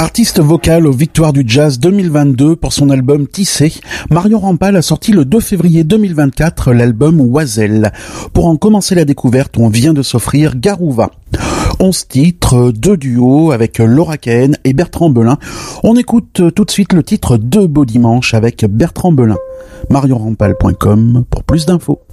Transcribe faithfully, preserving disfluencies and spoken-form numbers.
Artiste vocal aux Victoires du Jazz deux mille vingt-deux pour son album Tissé, Marion Rampal a sorti le deux février deux mille vingt-quatre l'album Oiselle. Pour en commencer la découverte, on vient de s'offrir Garouva. onze titres, deux duos avec Laura Cahen et Bertrand Belin. On écoute tout de suite le titre Deux beaux dimanches avec Bertrand Belin. marion rampal point com pour plus d'infos.